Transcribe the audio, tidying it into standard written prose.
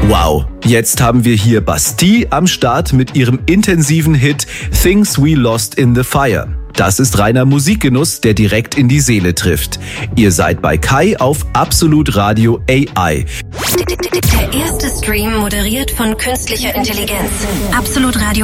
Wow, jetzt haben wir hier Bastille am Start mit ihrem intensiven Hit Things We Lost in the Fire. Das ist reiner Musikgenuss, der direkt in die Seele trifft. Ihr seid bei Kai auf Absolut Radio AI. Der erste Stream moderiert von künstlicher Intelligenz. Absolut Radio